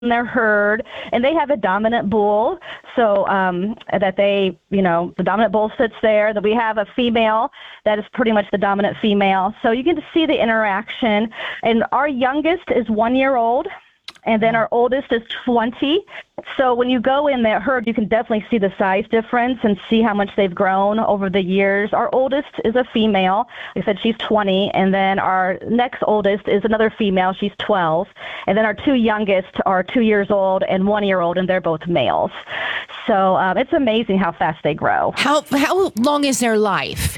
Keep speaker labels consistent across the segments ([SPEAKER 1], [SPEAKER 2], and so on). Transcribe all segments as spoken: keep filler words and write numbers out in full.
[SPEAKER 1] their herd, and they have a dominant bull, so um, that they, you know, the dominant bull sits there, that we have a female that is pretty much the dominant female. So you get to see the interaction, and our youngest is one year old, and then our oldest is twenty. So when you go in that herd, you can definitely see the size difference and see how much they've grown over the years. Our oldest is a female. Like I said, she's twenty. And then our next oldest is another female. She's twelve. And then our two youngest are two years old and one year old, and they're both males. So um, it's amazing how fast they grow.
[SPEAKER 2] How, how long is their life?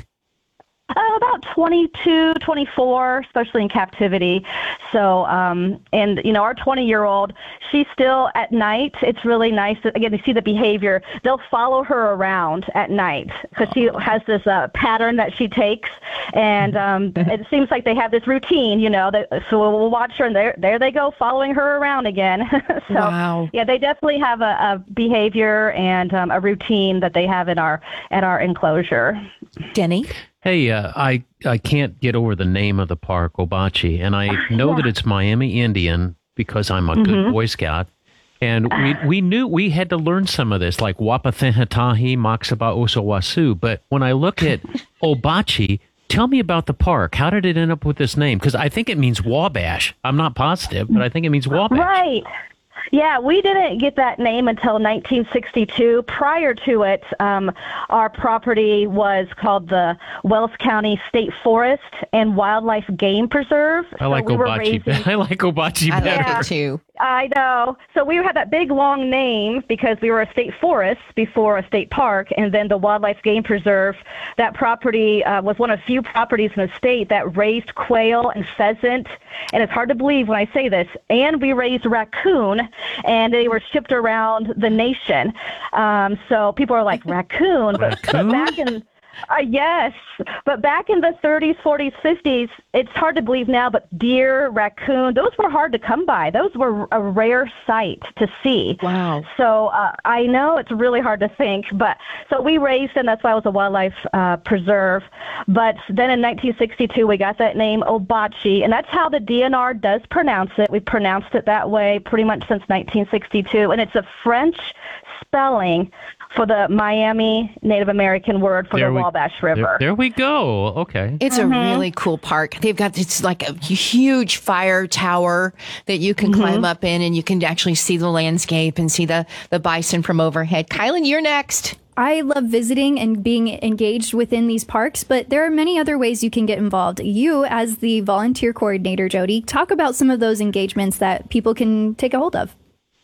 [SPEAKER 1] Uh, about twenty-two, twenty-four, especially in captivity. So, um, and, you know, our twenty-year-old, she's still at night. It's really nice. To, again, you see the behavior. They'll follow her around at night because she has this uh, pattern that she takes. And um, it seems like they have this routine, you know. That, so we'll watch her, and there, there they go, following her around again. So,
[SPEAKER 2] wow.
[SPEAKER 1] Yeah, they definitely have a, a behavior and um, a routine that they have in our at our enclosure.
[SPEAKER 2] Denny?
[SPEAKER 3] Hey, uh, I, I can't get over the name of the park, Obachi, and I know yeah. that it's Miami Indian because I'm a mm-hmm. good Boy Scout, and we we knew we had to learn some of this, like Wapathenhatahi, Maksaba Osawasu, but when I look at Obachi, tell me about the park. How did it end up with this name? Because I think it means Wabash. I'm not positive, but I think it means Wabash.
[SPEAKER 1] Right. Yeah, we didn't get that name until nineteen sixty-two. Prior to it, um, our property was called the Wells County State Forest and Wildlife Game Preserve.
[SPEAKER 3] I like so we Obachi. Raising... I like Obachi better.
[SPEAKER 2] I like it too.
[SPEAKER 1] I know. So we had that big long name because we were a state forest before a state park, and then the Wildlife Game Preserve. That property uh, was one of few properties in the state that raised quail and pheasant, and it's hard to believe when I say this, and we raised raccoon, and they were shipped around the nation. Um, so people are like, raccoon? But, but back in... Uh, yes, but back in the thirties, forties, fifties, it's hard to believe now, but deer, raccoon, those were hard to come by. Those were a rare sight to see.
[SPEAKER 2] Wow.
[SPEAKER 1] So uh, I know it's really hard to think, but so we raised them. That's why it was a wildlife uh, preserve. But then in nineteen sixty-two, we got that name Obachi, and that's how the D N R does pronounce it. We pronounced it that way pretty much since nineteen sixty-two, and it's a French spelling for the Miami Native American word for there the we, Wabash River.
[SPEAKER 3] There, there we go. Okay.
[SPEAKER 2] It's mm-hmm. a really cool park. They've got, it's like a huge fire tower that you can mm-hmm. climb up in, and you can actually see the landscape and see the, the bison from overhead. Kylan, you're next.
[SPEAKER 4] I love visiting and being engaged within these parks, but there are many other ways you can get involved. You, as the volunteer coordinator, Jody, talk about some of those engagements that people can take a hold of.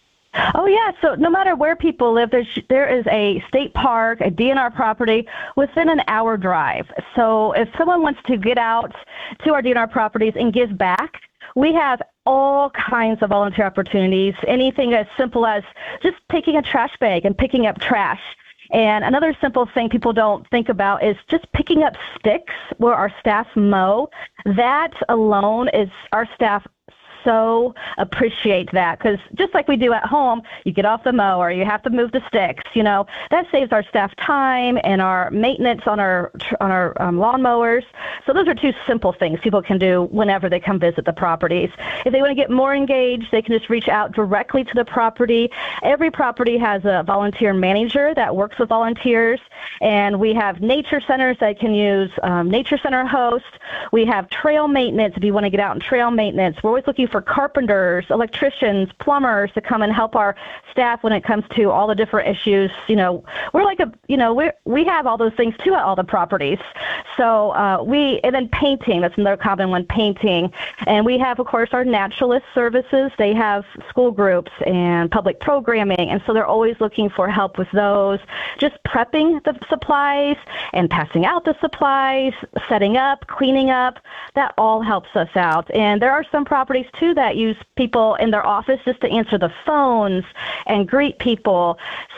[SPEAKER 1] Oh, yeah. So no matter where people live, there's, there is a state park, a D N R property within an hour drive. So if someone wants to get out to our D N R properties and give back, we have all kinds of volunteer opportunities, anything as simple as just taking a trash bag and picking up trash. And another simple thing people don't think about is just picking up sticks where our staff mow. That alone is our staff so appreciate that, because just like we do at home, you get off the mower, you have to move the sticks, you know, that saves our staff time and our maintenance on our on our um, lawnmowers. So those are two simple things people can do whenever they come visit the properties. If they want to get more engaged, they can just reach out directly to the property. Every property has a volunteer manager that works with volunteers, and we have nature centers that can use um, nature center hosts. We have trail maintenance if you want to get out and trail maintenance. We're always looking for carpenters, electricians, plumbers to come and help our staff when it comes to all the different issues. You know, we're like a, you know, we we have all those things too at all the properties. So uh, we, and then painting, that's another common one, painting. And we have, of course, our naturalist services. They have school groups and public programming, and so they're always looking for help with those. Just prepping the supplies and passing out the supplies, setting up, cleaning up, that all helps us out. And there are some properties too that use people in their office just to answer the phones and greet people.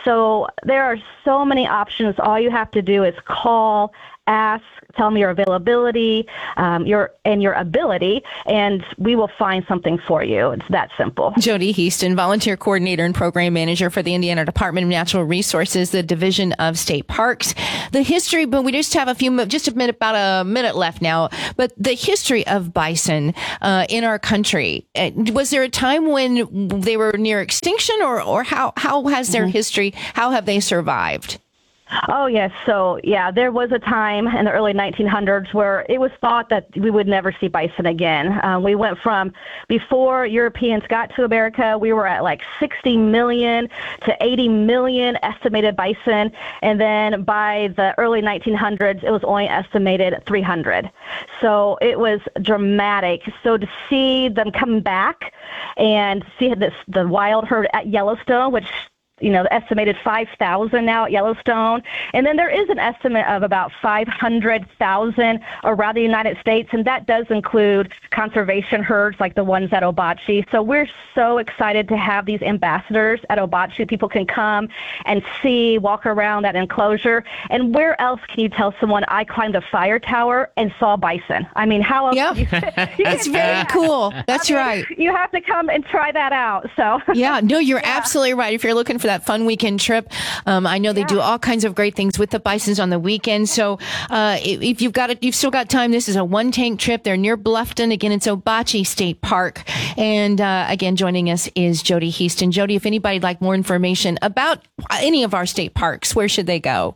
[SPEAKER 1] So there are so many options. All you have to do is call, ask, tell me your availability, um, your and your ability, and we will find something for you. It's that simple.
[SPEAKER 2] Jody Heaston, volunteer coordinator and program manager for the Indiana Department of Natural Resources, the Division of State Parks. The history, but we just have a few, just a minute, about a minute left now. But the history of bison uh, in our country, uh, was there a time when they were near extinction, or or how how has their mm-hmm. history? How have they survived?
[SPEAKER 1] Oh, yes. So, yeah, there was a time in the early nineteen hundreds where it was thought that we would never see bison again. Uh, we went from, before Europeans got to America, we were at like sixty million to eighty million estimated bison. And then by the early nineteen hundreds, it was only estimated three hundred. So it was dramatic. So to see them come back and see this, the wild herd at Yellowstone, which you know, estimated five thousand now at Yellowstone. And then there is an estimate of about five hundred thousand around the United States, and that does include conservation herds like the ones at Obatche. So we're so excited to have these ambassadors at Obatche. People can come and see, walk around that enclosure. And where else can you tell someone, I climbed a fire tower and saw bison? I mean, how else?
[SPEAKER 2] Yeah,
[SPEAKER 1] you, you
[SPEAKER 2] that's very that? cool. That's I mean, right.
[SPEAKER 1] You have to come and try that out. So
[SPEAKER 2] yeah, no, you're yeah. absolutely right. If you're looking for that fun weekend trip. Um, I know they yeah. do all kinds of great things with the bisons on the weekend. So uh, if, if you've got it, you've still got time. This is a one tank trip. They're near Bluffton. Again, it's Obatche State Park. And uh, again, joining us is Jody Heaston. Jody, if anybody'd like more information about any of our state parks, where should they go?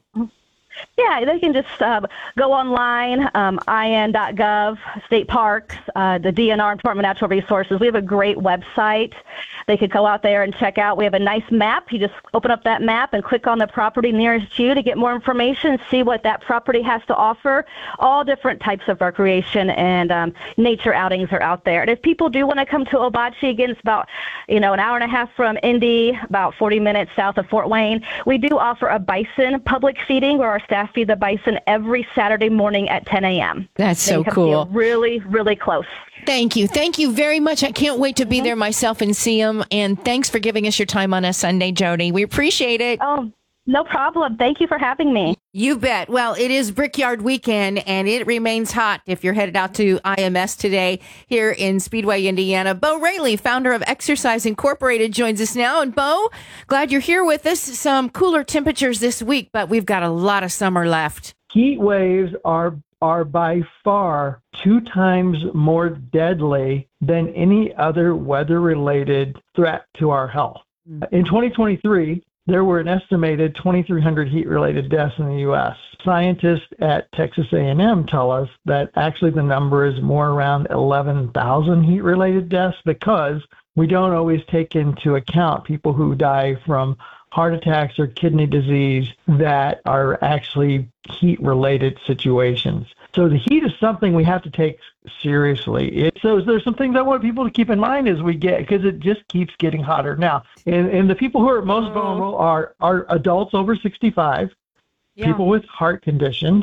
[SPEAKER 1] Yeah, they can just uh, go online, um, I N dot gov, state parks, uh, the D N R, Department of Natural Resources. We have a great website. They could go out there and check out. We have a nice map. You just open up that map and click on the property nearest you to get more information, see what that property has to offer. All different types of recreation and um, nature outings are out there. And if people do want to come to Obatche, again, it's about, you know, an hour and a half from Indy, about forty minutes south of Fort Wayne. We do offer a bison public feeding where our staff feed the bison every Saturday morning at ten a.m.
[SPEAKER 2] That's so cool.
[SPEAKER 1] Really, really close.
[SPEAKER 2] Thank you. Thank you very much. I can't wait to be there myself and see them. And thanks for giving us your time on a Sunday, Jody. We appreciate it.
[SPEAKER 1] Oh, no problem. Thank you for having me.
[SPEAKER 2] You bet. Well, it is Brickyard Weekend, and it remains hot if you're headed out to I M S today here in Speedway, Indiana. Bo Rayleigh, founder of Exercise Incorporated, joins us now. And Bo, glad you're here with us. Some cooler temperatures this week, but we've got a lot of summer left.
[SPEAKER 5] Heat waves are are by far two times more deadly than any other weather-related threat to our health. Mm. In twenty twenty-three, there were an estimated twenty-three hundred heat-related deaths in the U S. Scientists at Texas A and M tell us that actually the number is more around eleven thousand heat-related deaths because we don't always take into account people who die from heart attacks or kidney disease that are actually heat-related situations. So the heat is something we have to take seriously. It, so there's some things I want people to keep in mind as we get, because it just keeps getting hotter. Now, and, and the people who are most vulnerable are, are adults over sixty-five, yeah. people with heart conditions,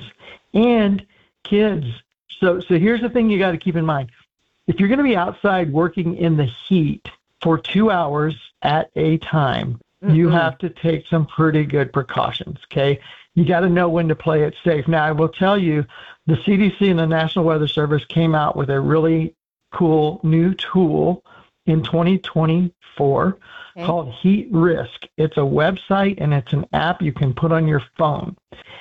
[SPEAKER 5] and kids. So, so here's the thing you got to keep in mind. If you're going to be outside working in the heat for two hours at a time, mm-hmm. you have to take some pretty good precautions, okay? You got to know when to play it safe. Now, I will tell you, the C D C and the National Weather Service came out with a really cool new tool in twenty twenty-four okay. called Heat Risk. It's a website and it's an app you can put on your phone.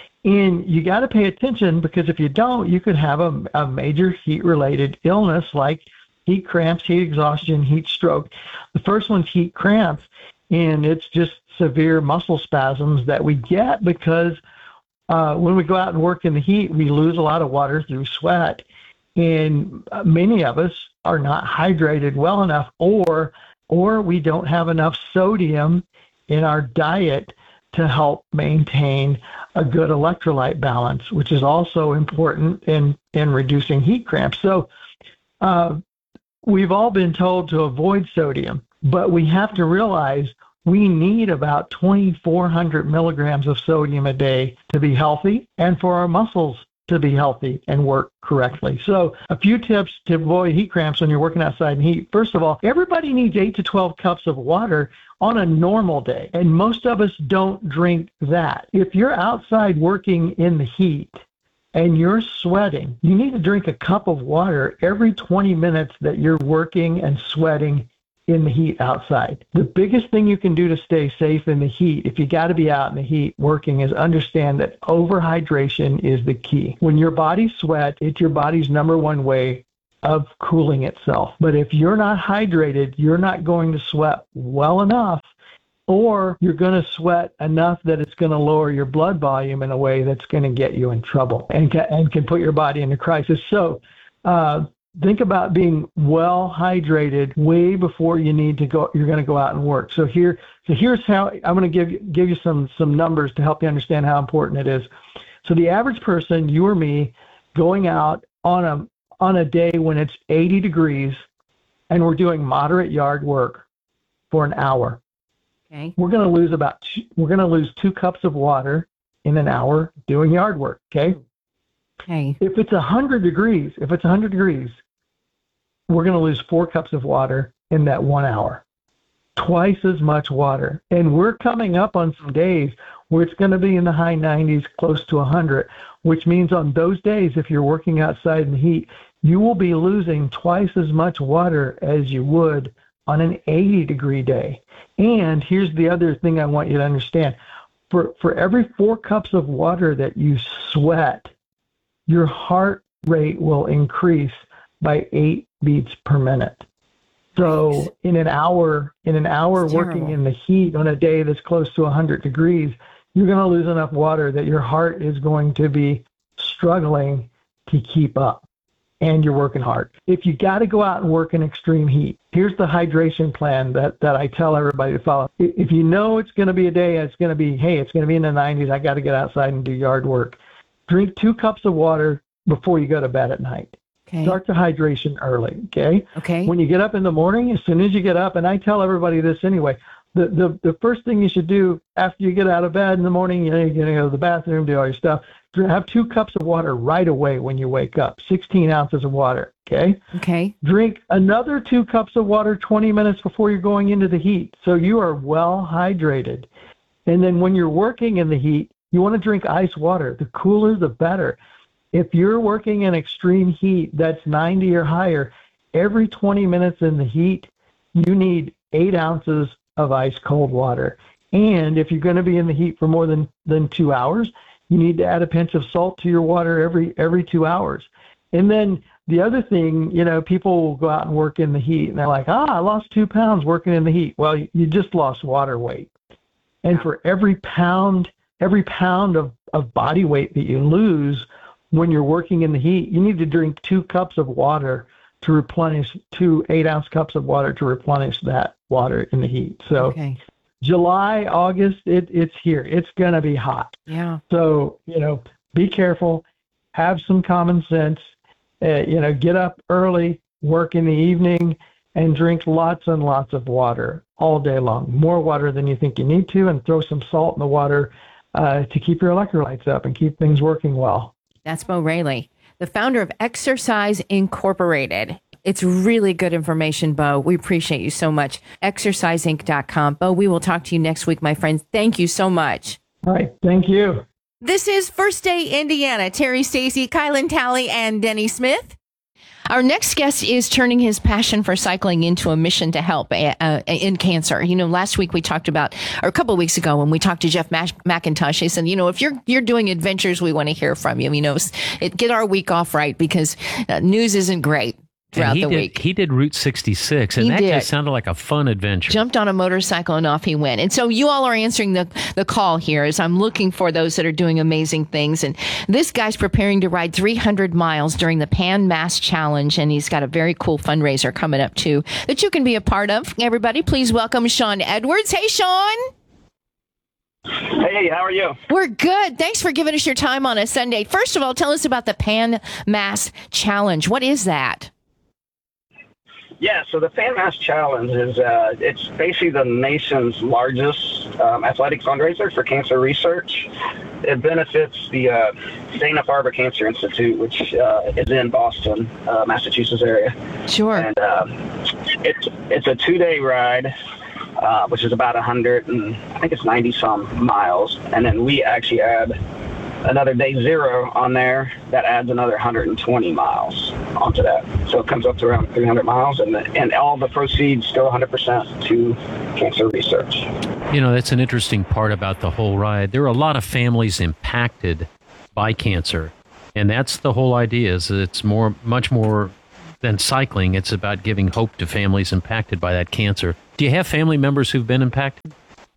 [SPEAKER 5] And you got to pay attention, because if you don't, you could have a, a major heat-related illness like heat cramps, heat exhaustion, heat stroke. The first one's heat cramps, and it's just severe muscle spasms that we get because uh, when we go out and work in the heat, we lose a lot of water through sweat. And many of us are not hydrated well enough, or or we don't have enough sodium in our diet to help maintain a good electrolyte balance, which is also important in, in reducing heat cramps. So uh, we've all been told to avoid sodium, but we have to realize we need about twenty-four hundred milligrams of sodium a day to be healthy and for our muscles to be healthy and work correctly. So a few tips to avoid heat cramps when you're working outside in heat. First of all, everybody needs eight to twelve cups of water on a normal day, and most of us don't drink that. If you're outside working in the heat and you're sweating, you need to drink a cup of water every twenty minutes that you're working and sweating in the heat outside. The biggest thing you can do to stay safe in the heat, if you got to be out in the heat working, is understand that overhydration is the key. When your body sweats, it's your body's number one way of cooling itself. But if you're not hydrated, you're not going to sweat well enough, or you're going to sweat enough that it's going to lower your blood volume in a way that's going to get you in trouble and can, and can put your body into crisis. So, uh, think about being well hydrated way before you need to go. You're going to go out and work. So here, so here's how I'm going to give you, give you some some numbers to help you understand how important it is. So the average person, you or me, going out on a on a day when it's eighty degrees, and we're doing moderate yard work for an hour.
[SPEAKER 2] Okay.
[SPEAKER 5] We're going to lose about two, we're going to lose two cups of water in an hour doing yard work. Okay.
[SPEAKER 2] Okay.
[SPEAKER 5] If it's one hundred degrees, if it's one hundred degrees, we're going to lose four cups of water in that one hour. Twice as much water. And we're coming up on some days where it's going to be in the high nineties, close to one hundred, which means on those days, if you're working outside in the heat, you will be losing twice as much water as you would on an eighty degree day. And here's the other thing I want you to understand. For, for every four cups of water that you sweat, your heart rate will increase by eight beats per minute. So in an hour, in an hour working in the heat on a day that's close to one hundred degrees, you're going to lose enough water that your heart is going to be struggling to keep up, and you're working hard. If you got to go out and work in extreme heat, here's the hydration plan that, that I tell everybody to follow. If you know it's going to be a day, it's going to be, hey, it's going to be in the nineties, I got to get outside and do yard work. Drink two cups of water before you go to bed at night.
[SPEAKER 2] Okay.
[SPEAKER 5] Start the hydration early, okay?
[SPEAKER 2] Okay.
[SPEAKER 5] When you get up in the morning, as soon as you get up, and I tell everybody this anyway, the, the, the first thing you should do after you get out of bed in the morning, you know, you're going to go to the bathroom, do all your stuff, have two cups of water right away when you wake up, sixteen ounces of water, okay?
[SPEAKER 2] Okay.
[SPEAKER 5] Drink another two cups of water twenty minutes before you're going into the heat, so you are well hydrated. And then when you're working in the heat, you want to drink ice water. The cooler, the better. If you're working in extreme heat that's ninety or higher, every twenty minutes in the heat, you need eight ounces of ice cold water. And if you're going to be in the heat for more than, than two hours, you need to add a pinch of salt to your water every every two hours. And then the other thing, you know, people will go out and work in the heat, and they're like, ah, I lost two pounds working in the heat. Well, you just lost water weight. And for every pound, every pound of, of body weight that you lose when you're working in the heat, you need to drink two cups of water to replenish, two eight-ounce cups of water to replenish that water in the heat. So
[SPEAKER 2] Okay.
[SPEAKER 5] July, August, it, it's here. It's going to be hot.
[SPEAKER 2] Yeah.
[SPEAKER 5] So, you know, be careful. Have some common sense. Uh, you know, get up early, work in the evening, and drink lots and lots of water all day long. More water than you think you need to, and throw some salt in the water uh, to keep your electrolytes up and keep things working well.
[SPEAKER 2] That's Bo Raley, the founder of Exercise Incorporated. It's really good information, Bo. We appreciate you so much. exercise inc dot com. Bo, we will talk to you next week, my friends. Thank you so much.
[SPEAKER 5] All right. Thank you.
[SPEAKER 2] This is First Day Indiana. Terry Stacy, Kylan Talley, and Denny Smith. Our next guest is turning his passion for cycling into a mission to help uh, in cancer. You know, last week we talked about, or a couple of weeks ago when we talked to Jeff Mac- McIntosh, he said, you know, if you're you're doing adventures, we want to hear from you. You know, it, get our week off right, because uh, news isn't great throughout
[SPEAKER 3] the
[SPEAKER 2] did,
[SPEAKER 3] week. He did Route sixty-six, and
[SPEAKER 2] he
[SPEAKER 3] that
[SPEAKER 2] did.
[SPEAKER 3] just sounded like a fun adventure.
[SPEAKER 2] Jumped on a motorcycle and off he went. And so you all are answering the, the call here as I'm looking for those that are doing amazing things. And this guy's preparing to ride three hundred miles during the Pan Mass Challenge, and he's got a very cool fundraiser coming up too that you can be a part of. Everybody, please welcome Sean Edwards. Hey, Sean.
[SPEAKER 6] Hey, how are you?
[SPEAKER 2] We're good. Thanks for giving us your time on a Sunday. First of all, tell us about the Pan Mass Challenge. What is that?
[SPEAKER 6] Yeah, so the Pan Mass Challenge is uh, it's basically the nation's largest um, athletic fundraiser for cancer research. it benefits the uh, Dana-Farber Cancer Institute, which uh, is in Boston, uh, Massachusetts area.
[SPEAKER 2] Sure.
[SPEAKER 6] And uh, it's it's a two-day ride, uh, which is about a hundred and I think it's ninety some miles, and then we actually add another day zero on there that adds another one hundred twenty miles onto that. So it comes up to around three hundred miles, and the, and all the proceeds go one hundred percent to cancer research.
[SPEAKER 3] You know, that's an interesting part about the whole ride. There are a lot of families impacted by cancer, and that's the whole idea. Is it's more, much more than cycling. It's about giving hope to families impacted by that cancer. Do you have family members who've been impacted?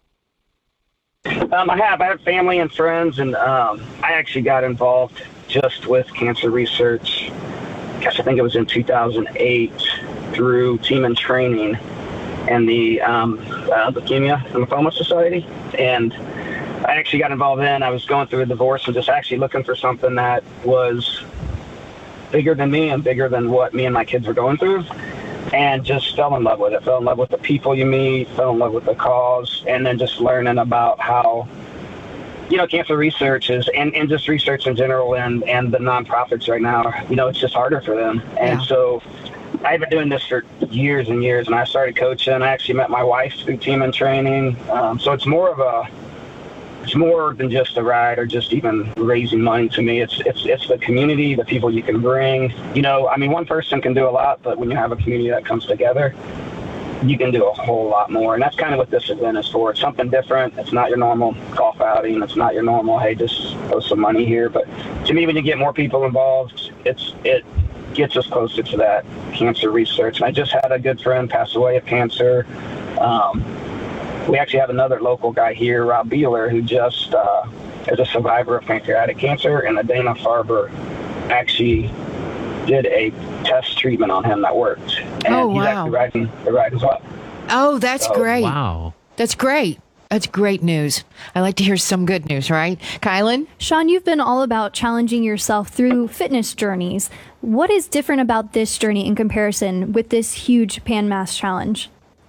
[SPEAKER 6] Um, I have. I have family and friends, and um, I actually got involved just with cancer research. Gosh, I think it was in two thousand eight through Team in Training and the um, uh, Leukemia and Lymphoma Society. And I actually got involved in. I was going through a divorce and just actually looking for something that was bigger than me and bigger than what me and my kids were going through. And just fell in love with it, fell in love with the people you meet, fell in love with the cause, and then just learning about how, you know, cancer research is, and, and just research in general, and, and the nonprofits right now, you know, it's just harder for them. And
[SPEAKER 2] Yeah.
[SPEAKER 6] so I've been doing this for years and years, and I started coaching. I actually met my wife through Team in Training. Um, so it's more of a, it's more than just a ride or just even raising money to me. It's it's it's the community, the people you can bring. You know, I mean, one person can do a lot, but when you have a community that comes together, you can do a whole lot more. And that's kind of what this event is for. It's something different. It's not your normal golf outing. It's not your normal, hey, just throw some money here. But to me, when you get more people involved, it's it gets us closer to that cancer research. And I just had a good friend pass away of cancer. Um, We actually have another local guy here, Rob Beeler, who just uh, is a survivor of pancreatic cancer, and the Dana-Farber actually did a test treatment on him that worked. And
[SPEAKER 2] Oh,
[SPEAKER 6] he's
[SPEAKER 2] wow.
[SPEAKER 6] actually riding the ride as well.
[SPEAKER 2] Oh, that's
[SPEAKER 6] So,
[SPEAKER 2] great.
[SPEAKER 3] Wow.
[SPEAKER 2] That's great. That's great news. I like to hear some good news, right? Kylan?
[SPEAKER 4] Sean, you've been all about challenging yourself through fitness journeys. What is different about this journey in comparison with this huge Pan Mass challenge?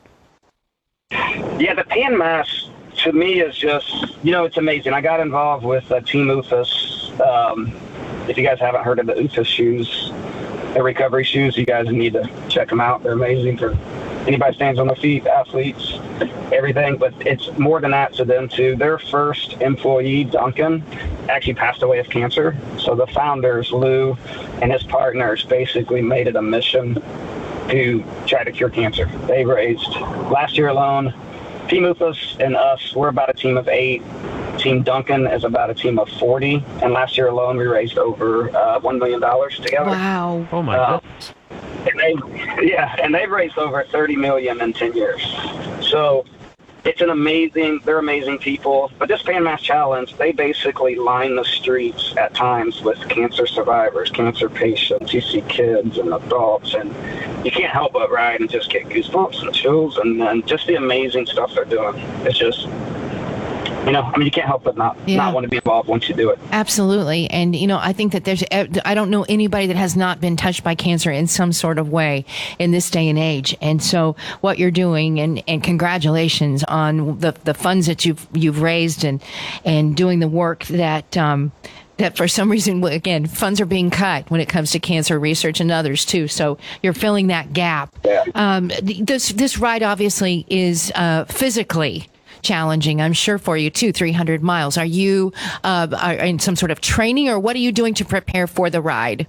[SPEAKER 6] Yeah, the Pan Mass, to me, is just, you know, it's amazing. I got involved with uh, Team U F A S. Um, if you guys haven't heard of the U F A S shoes, the recovery shoes, you guys need to check them out. They're amazing for anybody stands on their feet, athletes, everything. But it's more than that to them, too. Their first employee, Duncan, actually passed away of cancer. So the founders, Lou, and his partners basically made it a mission to try to cure cancer. They raised, last year alone, Team U F A S and us, we're about a team of eight. Team Duncan is about a team of forty. And last year alone, we raised over uh, one million dollars together.
[SPEAKER 2] Wow.
[SPEAKER 3] Oh, my
[SPEAKER 6] Uh,
[SPEAKER 3] goodness.
[SPEAKER 6] And they, yeah, and they've raised over thirty million dollars in ten years. So it's an amazing, they're amazing people. But this Pan Mass Challenge, they basically line the streets at times with cancer survivors, cancer patients. You see kids and adults, and you can't help but ride and just get goosebumps and chills, and, and just the amazing stuff they're doing. It's just, you know, I mean, you can't help but not,
[SPEAKER 2] Yeah.
[SPEAKER 6] not want to be involved once you do it.
[SPEAKER 2] Absolutely. And, you know, I think that there's, I don't know anybody that has not been touched by cancer in some sort of way in this day and age. And so what you're doing, and, and congratulations on the, the funds that you've, you've raised, and, and doing the work that, um, that for some reason, again, funds are being cut when it comes to cancer research and others too. So you're filling that gap.
[SPEAKER 6] Yeah.
[SPEAKER 2] Um, this, this ride obviously is, uh, physically challenging, I'm sure, for you too. three hundred miles. Are you uh, are in some sort of training, or what are you doing to prepare for the ride?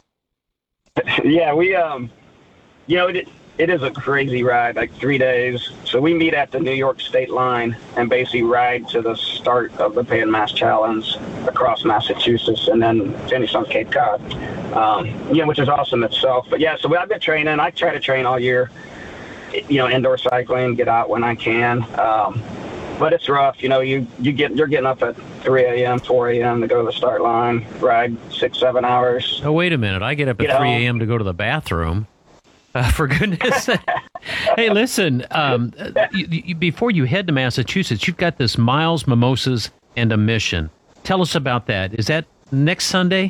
[SPEAKER 6] Yeah, we, um, you know, it, it is a crazy ride, like three days. So we meet at the New York state line and basically ride to the start of the Pan Mass Challenge across Massachusetts, and then finish on Cape Cod, um, yeah, which is awesome itself. But yeah, so I've been training. I try to train all year, you know, indoor cycling, get out when I can. Um, but it's rough. You know, you, you get, you're getting up at three a.m., four a.m. to go to the start line, ride six, seven hours.
[SPEAKER 3] Oh, wait a minute. I get up
[SPEAKER 6] You
[SPEAKER 3] at
[SPEAKER 6] know.
[SPEAKER 3] three a.m. to go to the bathroom. Uh, for goodness sake. Hey, listen, um, you, you, before you head to Massachusetts, you've got this Miles, Mimosas, and a Mission. Tell us about that. Is that next Sunday?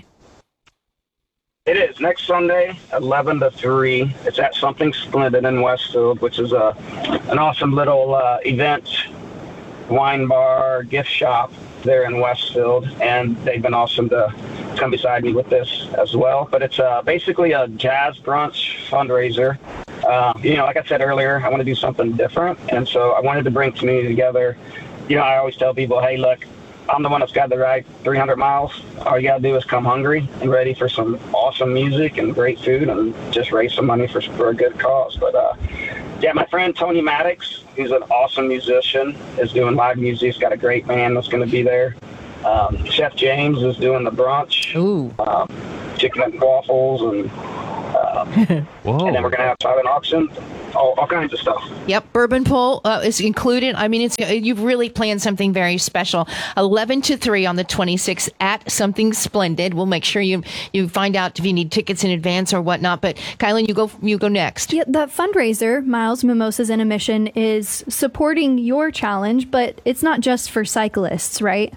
[SPEAKER 6] It is next Sunday, eleven to three. It's at Something Splendid in Westfield, which is a an awesome little uh, event, wine bar, gift shop. there in Westfield, and they've been awesome to come beside me with this as well. But it's uh, basically a jazz brunch fundraiser. Uh, you know, like I said earlier, I want to do something different, and so I wanted to bring community together. You know, I always tell people, hey, look, I'm the one that's got to ride three hundred miles. All you got to do is come hungry and ready for some awesome music and great food and just raise some money for, for a good cause. But, uh, yeah, my friend Tony Maddox, who's an awesome musician, is doing live music. He's got a great band that's going to be there. Um, Chef James is doing the brunch.
[SPEAKER 2] Ooh.
[SPEAKER 6] Um, chicken and waffles. And, um,
[SPEAKER 3] Whoa.
[SPEAKER 6] and then we're going to have silent auction. All, all kinds of stuff.
[SPEAKER 2] Yep, bourbon pull uh, is included. I mean, it's you've really planned something very special. eleven to three on the twenty-sixth at Something Splendid. We'll make sure you you find out if you need tickets in advance or whatnot. But Kylan, you go you go next.
[SPEAKER 4] Yeah, that fundraiser, Miles, Mimosas, and a Mission, is supporting your challenge, but it's not just for cyclists, right?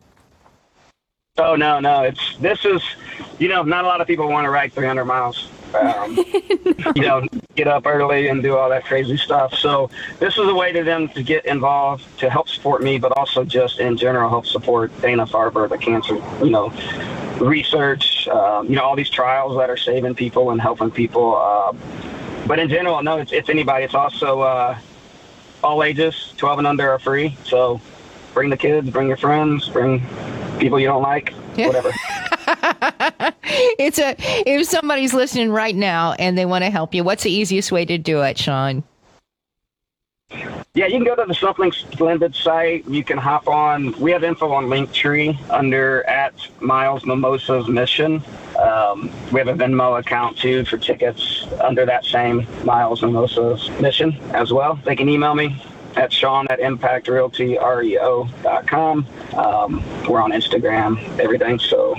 [SPEAKER 6] Oh no, no! It's this is, you know, not a lot of people want to ride three hundred miles. Um, no. You know, get up early and do all that crazy stuff. So this is a way to them to get involved, to help support me, but also just in general help support Dana-Farber, the cancer, you know, research, um, you know, all these trials that are saving people and helping people. Uh, but in general, no, it's, it's anybody. It's also uh, all ages, twelve and under are free. So bring the kids, bring your friends, bring people you don't like, yeah. Whatever.
[SPEAKER 2] It's a if somebody's listening right now and they want to help you, what's the easiest way to do it, Sean?
[SPEAKER 6] Yeah, you can go to the Something Splendid site. You can hop on. We have info on Linktree under at Miles Mimosas Mission. Um, we have a Venmo account too for tickets under that same Miles Mimosas Mission as well. They can email me at Sean at impact realty reo dot com. Um, we're on Instagram, everything. So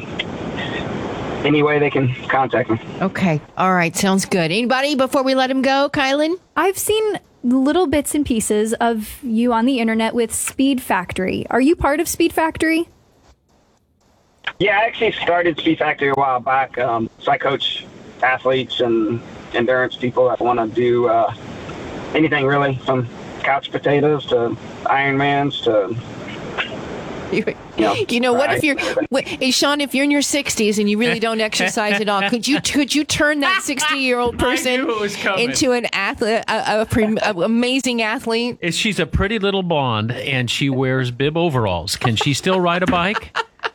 [SPEAKER 6] any way they can contact me.
[SPEAKER 2] Okay. All right. Sounds good. Anybody before we let him go, Kylan?
[SPEAKER 4] I've seen little bits and pieces of you on the internet with Speed Factory. Are you part of Speed Factory?
[SPEAKER 6] Yeah, I actually started Speed Factory a while back. Um, so I coach athletes and endurance people that want to do uh, anything really, from couch potatoes to Ironmans to,
[SPEAKER 2] you, you know, you know what if you're, what, hey Sean, if you're in your sixties and you really don't exercise at all, could you could you turn that sixty-year-old person into an athlete, a, a, a, a amazing athlete?
[SPEAKER 3] She's a pretty little blonde and she wears bib overalls. Can she still ride a bike?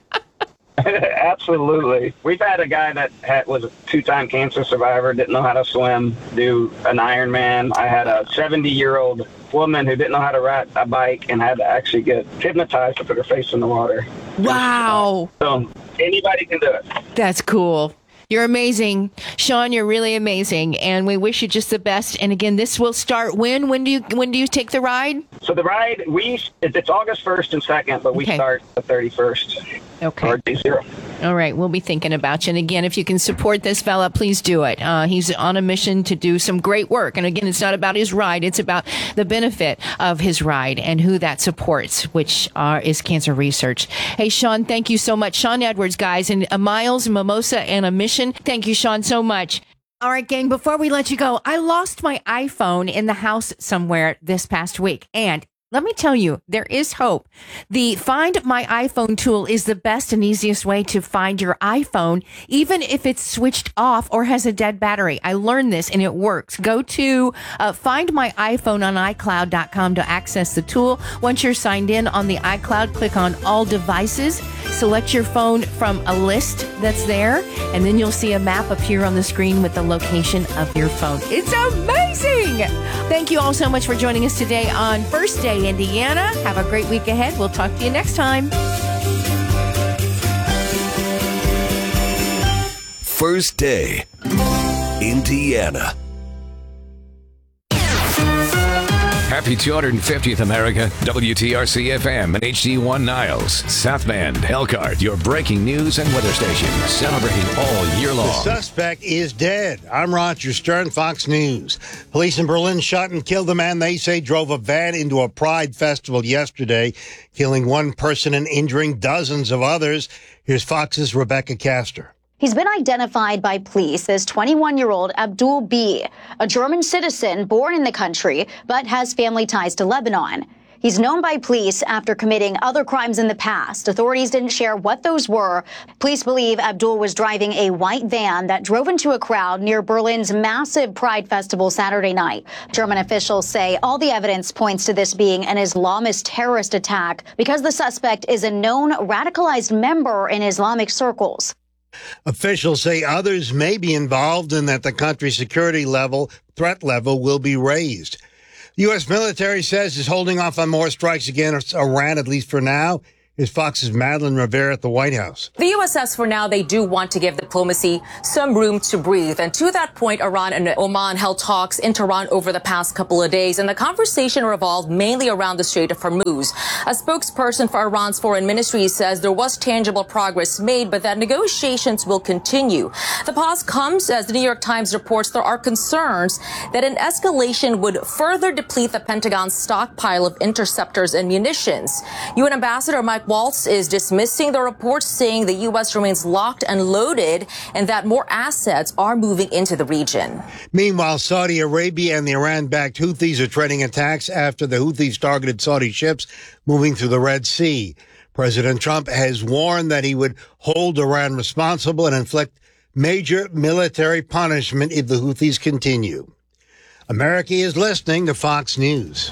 [SPEAKER 6] Absolutely. We've had a guy that had, was a two-time cancer survivor, didn't know how to swim, do an Ironman. I had a seventy-year-old woman who didn't know how to ride a bike and had to actually get hypnotized to put her face in the water.
[SPEAKER 2] Wow.
[SPEAKER 6] So anybody can do it.
[SPEAKER 2] That's cool. You're amazing. Sean, you're really amazing. And we wish you just the best. And again, this will start when? When do you when do you take the ride?
[SPEAKER 6] So the ride, we it's August first and second, but we okay. start the thirty-first.
[SPEAKER 2] Okay.
[SPEAKER 6] Or day zero.
[SPEAKER 2] All right. We'll be thinking about you. And again, if you can support this fella, please do it. Uh, he's on a mission to do some great work. And again, it's not about his ride. It's about the benefit of his ride and who that supports, which uh, is cancer research. Hey, Sean, thank you so much. Sean Edwards, guys, and a Miles, Mimosa, and a Mission. Thank you, Sean, so much. All right, gang, before we let you go, I lost my iPhone in the house somewhere this past week. And let me tell you, there is hope. The Find My iPhone tool is the best and easiest way to find your iPhone, even if it's switched off or has a dead battery. I learned this and it works. Go to uh, Find My iPhone on i cloud dot com to access the tool. Once you're signed in on the iCloud, click on All Devices. Select your phone from a list that's there, and then you'll see a map appear on the screen with the location of your phone. It's amazing! Thank you all so much for joining us today on First Day Indiana. Have a great week ahead. We'll talk to you next time.
[SPEAKER 7] First Day Indiana. Happy two hundred fiftieth America, W T R C F M and H D one Niles, South Bend, Elkhart, your breaking news and weather station, celebrating all year long.
[SPEAKER 8] The suspect is dead. I'm Roger Stern, Fox News. Police in Berlin shot and killed the man they say drove a van into a pride festival yesterday, killing one person and injuring dozens of others. Here's Fox's Rebecca Castor.
[SPEAKER 9] He's been identified by police as twenty-one-year-old Abdul B., a German citizen born in the country but has family ties to Lebanon. He's known by police after committing other crimes in the past. Authorities didn't share what those were. Police believe Abdul was driving a white van that drove into a crowd near Berlin's massive Pride Festival Saturday night. German officials say all the evidence points to this being an Islamist terrorist attack because the suspect is a known radicalized member in Islamic circles.
[SPEAKER 8] Officials say others may be involved and that the country's security level, threat level, will be raised. The U S military says it's holding off on more strikes against Iran, at least for now. Here's Fox's Madeline Rivera at the White House.
[SPEAKER 10] The U S says for now they do want to give diplomacy some room to breathe. And to that point, Iran and Oman held talks in Tehran over the past couple of days. And the conversation revolved mainly around the Strait of Hormuz. A spokesperson for Iran's foreign ministry says there was tangible progress made, but that negotiations will continue. The pause comes as the New York Times reports there are concerns that an escalation would further deplete the Pentagon's stockpile of interceptors and munitions. U N Ambassador Mike Waltz is dismissing the reports, saying the U S remains locked and loaded and that more assets are moving into the region.
[SPEAKER 8] Meanwhile, Saudi Arabia and the Iran-backed Houthis are treading attacks after the Houthis targeted Saudi ships moving through the Red Sea. President Trump has warned that he would hold Iran responsible and inflict major military punishment if the Houthis continue. America is listening to Fox News.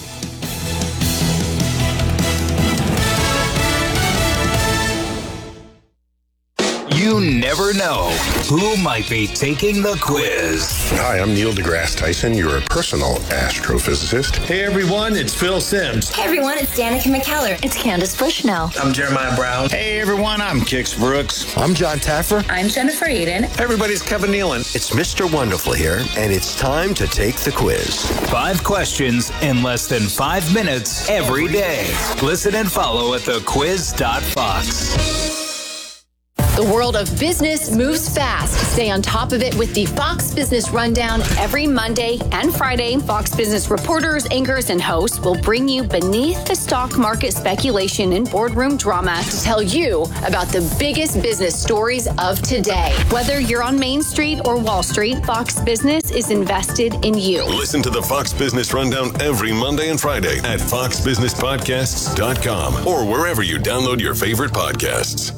[SPEAKER 11] You never know who might be taking the quiz.
[SPEAKER 12] Hi, I'm Neil deGrasse Tyson, your personal astrophysicist.
[SPEAKER 13] Hey everyone, it's Phil Simms.
[SPEAKER 14] Hey everyone, it's Danica McKellar. It's Candace Bushnell.
[SPEAKER 15] I'm Jeremiah Brown.
[SPEAKER 16] Hey everyone, I'm Kix Brooks.
[SPEAKER 17] I'm John Taffer.
[SPEAKER 14] I'm Jennifer Aiden.
[SPEAKER 18] Hey everybody, it's Kevin Nealon.
[SPEAKER 19] It's Mister Wonderful here, and it's time to take the quiz.
[SPEAKER 11] Five questions in less than five minutes every day. Listen and follow at the quiz dot fox.
[SPEAKER 20] The world of business moves fast. Stay on top of it with the Fox Business Rundown every Monday and Friday. Fox Business reporters, anchors, and hosts will bring you beneath the stock market speculation and boardroom drama to tell you about the biggest business stories of today. Whether you're on Main Street or Wall Street, Fox Business is invested in you.
[SPEAKER 21] Listen to the Fox Business Rundown every Monday and Friday at fox business podcasts dot com or wherever you download your favorite podcasts.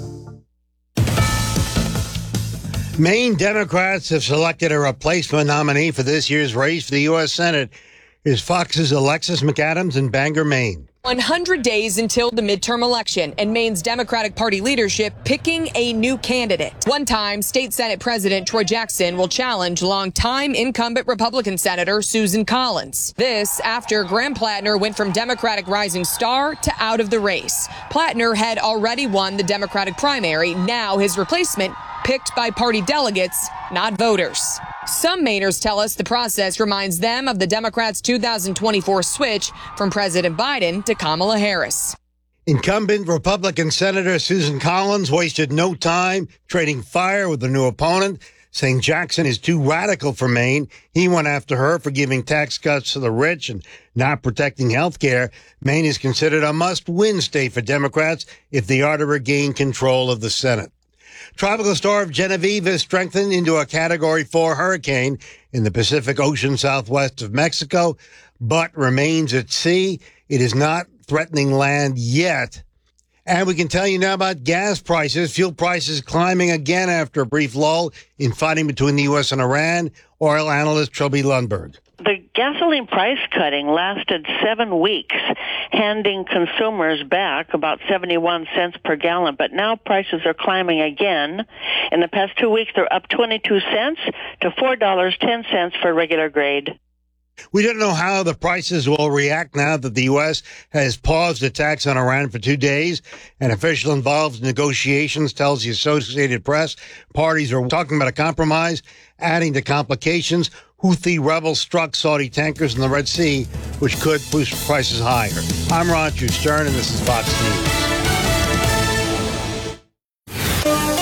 [SPEAKER 8] Maine Democrats have selected a replacement nominee for this year's race for the U S Senate. Here's Fox's Alexis McAdams in Bangor, Maine.
[SPEAKER 22] one hundred days until the midterm election and Maine's Democratic Party leadership picking a new candidate. One-time State Senate President Troy Jackson will challenge longtime incumbent Republican Senator Susan Collins. This after Graham Plattner went from Democratic rising star to out of the race. Plattner had already won the Democratic primary. Now his replacement picked by party delegates, not voters. Some Mainers tell us the process reminds them of the Democrats' two thousand twenty-four switch from President Biden to Kamala Harris.
[SPEAKER 8] Incumbent Republican Senator Susan Collins wasted no time trading fire with a new opponent, saying Jackson is too radical for Maine. He went after her for giving tax cuts to the rich and not protecting health care. Maine is considered a must-win state for Democrats if they are to regain control of the Senate. Tropical storm Genevieve has strengthened into a Category four hurricane in the Pacific Ocean southwest of Mexico, but remains at sea. It is not threatening land yet. And we can tell you now about gas prices. Fuel prices climbing again after a brief lull in fighting between the U S and Iran. Oil analyst Trilby Lundberg.
[SPEAKER 23] The gasoline price cutting lasted seven weeks, handing consumers back about seventy-one cents per gallon. But now prices are climbing again. In the past two weeks, they're up twenty-two cents to four dollars and ten cents for regular grade.
[SPEAKER 8] We don't know how the prices will react now that the U S has paused attacks on Iran for two days. An official involved in negotiations tells the Associated Press parties are talking about a compromise, adding to complications. Houthi rebels struck Saudi tankers in the Red Sea, which could push prices higher. I'm Roger Stern, and this is Fox News.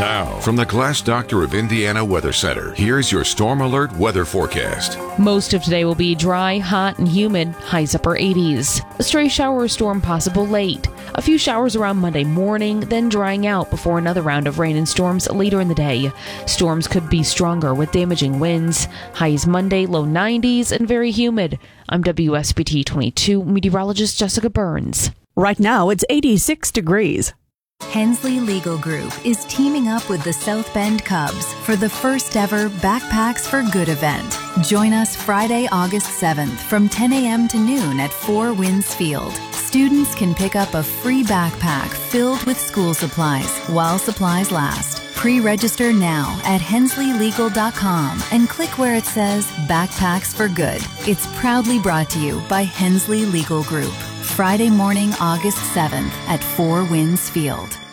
[SPEAKER 7] Now, from the Glass Doctor of Indiana Weather Center, here's your Storm Alert weather forecast.
[SPEAKER 15] Most of today will be dry, hot, and humid, highs upper eighties. A stray shower or storm possible late. A few showers around Monday morning, then drying out before another round of rain and storms later in the day. Storms could be stronger with damaging winds. Highs Monday, low nineties, and very humid. I'm W S B T twenty-two meteorologist Jessica Burns.
[SPEAKER 17] Right now, it's eighty-six degrees.
[SPEAKER 18] Hensley Legal Group is teaming up with the South Bend Cubs for the first ever Backpacks for Good event. Join us Friday, August seventh from ten a.m. to noon at Four Winds Field. Students can pick up a free backpack filled with school supplies while supplies last. Pre-register now at hensley legal dot com and click where it says Backpacks for Good. It's proudly brought to you by Hensley Legal Group. Friday morning, August seventh at Four Winds Field.